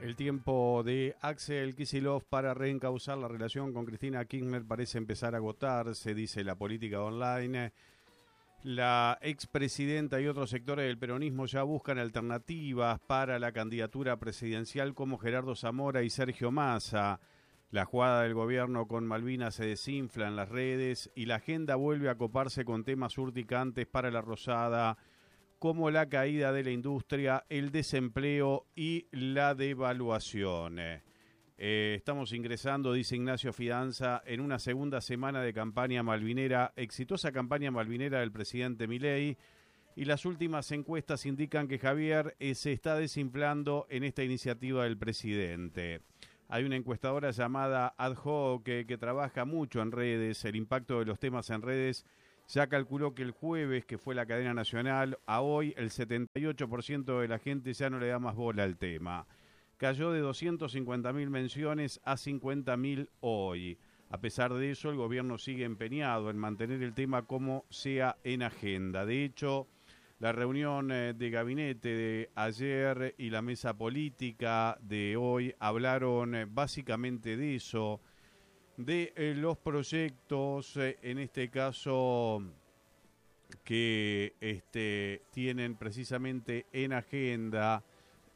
El tiempo de Axel Kicillof para reencauzar la relación con Cristina Kirchner parece empezar a agotarse, dice la política online. La expresidenta y otros sectores del peronismo ya buscan alternativas para la candidatura presidencial como Gerardo Zamora y Sergio Massa. La jugada del gobierno con Malvinas se desinfla en las redes y la agenda vuelve a coparse con temas urticantes para la Rosada, como la caída de la industria, el desempleo y la devaluación. Estamos ingresando, dice Ignacio Fidanza, en una segunda semana de campaña malvinera, exitosa campaña malvinera del presidente Milei, y las últimas encuestas indican que Javier se está desinflando en esta iniciativa del presidente. Hay una encuestadora llamada Ad Hoc que trabaja mucho en redes, el impacto de los temas en redes. Ya calculó que el jueves, que fue la cadena nacional, a hoy el 78% de la gente ya no le da más bola al tema. Cayó de 250.000 menciones a 50.000 hoy. A pesar de eso, el gobierno sigue empeñado en mantener el tema como sea en agenda. De hecho, la reunión de gabinete de ayer y la mesa política de hoy hablaron básicamente de eso, de los proyectos, en este caso, que tienen precisamente en agenda,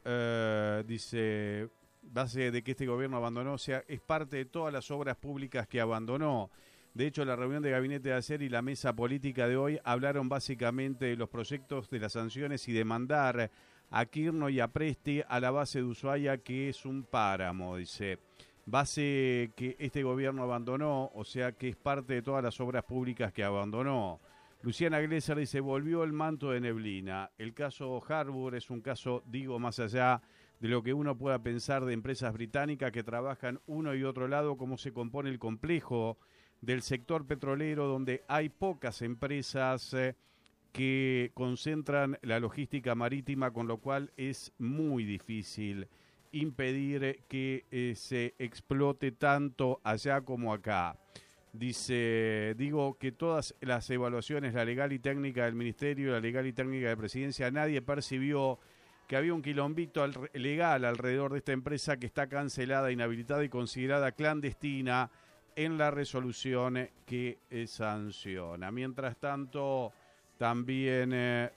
dice, base de que este gobierno abandonó, o sea, es parte de todas las obras públicas que abandonó. De hecho, la reunión de gabinete de ayer y la mesa política de hoy hablaron básicamente de los proyectos de las sanciones y de mandar a Kirchner y a Presti a la base de Ushuaia, que es un páramo, dice. Base que este gobierno abandonó, o sea que es parte de todas las obras públicas que abandonó. Luciana Glesser dice, volvió el manto de neblina. El caso Harbour es un caso, digo, más allá de lo que uno pueda pensar de empresas británicas que trabajan uno y otro lado, cómo se compone el complejo del sector petrolero, donde hay pocas empresas que concentran la logística marítima, con lo cual es muy difícil impedir que se explote tanto allá como acá. Dice, digo que todas las evaluaciones, la legal y técnica del Ministerio, la legal y técnica de Presidencia, nadie percibió que había un quilombito legal alrededor de esta empresa que está cancelada, inhabilitada y considerada clandestina en la resolución que sanciona. Mientras tanto, también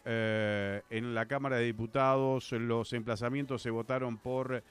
en la Cámara de Diputados los emplazamientos se votaron por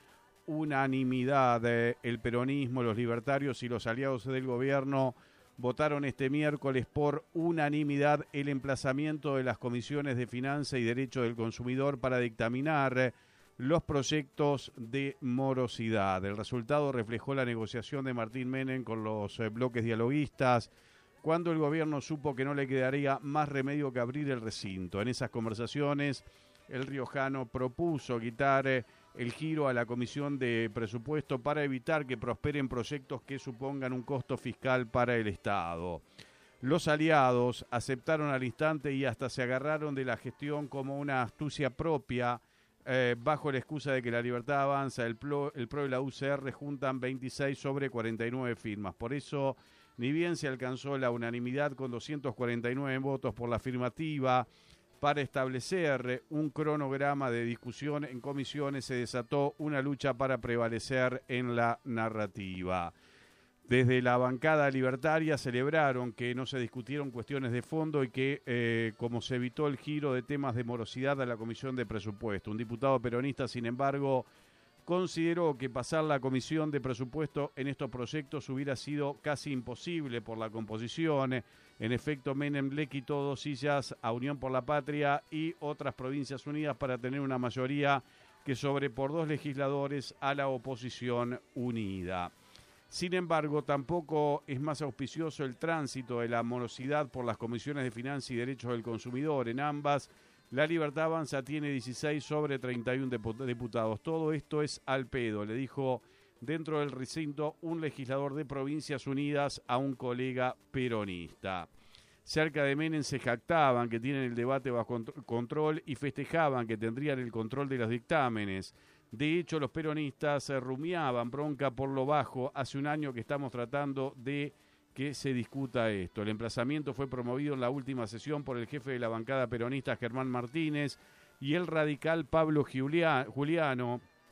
unanimidad. El peronismo, los libertarios y los aliados del gobierno votaron este miércoles por unanimidad el emplazamiento de las comisiones de Finanza y Derecho del Consumidor para dictaminar los proyectos de morosidad. El resultado reflejó la negociación de Martín Menem con los bloques dialoguistas, cuando el gobierno supo que no le quedaría más remedio que abrir el recinto. En esas conversaciones, el riojano propuso quitar el giro a la Comisión de Presupuesto para evitar que prosperen proyectos que supongan un costo fiscal para el Estado. Los aliados aceptaron al instante y hasta se agarraron de la gestión como una astucia propia, bajo la excusa de que la libertad avanza. El PRO y la UCR juntan 26 sobre 49 firmas. Por eso, ni bien se alcanzó la unanimidad con 249 votos por la afirmativa para establecer un cronograma de discusión en comisiones, se desató una lucha para prevalecer en la narrativa. Desde la bancada libertaria celebraron que no se discutieron cuestiones de fondo y que, como se evitó el giro de temas de morosidad a la Comisión de Presupuesto. Un diputado peronista, sin embargo, consideró que pasar la Comisión de Presupuesto en estos proyectos hubiera sido casi imposible por la composición. En efecto, Menem le quitó 2 sillas a Unión por la Patria y otras Provincias Unidas para tener una mayoría que sobre por 2 legisladores a la oposición unida. Sin embargo, tampoco es más auspicioso el tránsito de la morosidad por las comisiones de Finanzas y Derechos del Consumidor. En ambas, la Libertad Avanza tiene 16 sobre 31 diputados. Todo esto es al pedo, le dijo dentro del recinto un legislador de Provincias Unidas a un colega peronista. Cerca de Menem se jactaban que tienen el debate bajo control y festejaban que tendrían el control de los dictámenes. De hecho, los peronistas rumiaban bronca por lo bajo. Hace un año que estamos tratando de que se discuta esto. El emplazamiento fue promovido en la última sesión por el jefe de la bancada peronista, Germán Martínez, y el radical Pablo Juliano,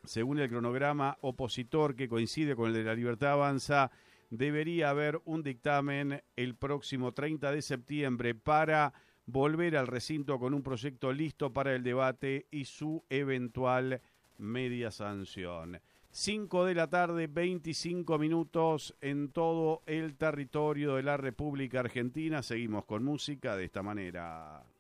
según el cronograma opositor que coincide con el de La Libertad Avanza, debería haber un dictamen el próximo 30 de septiembre para volver al recinto con un proyecto listo para el debate y su eventual media sanción. 5 de la tarde, 25 minutos en todo el territorio de la República Argentina. Seguimos con música de esta manera.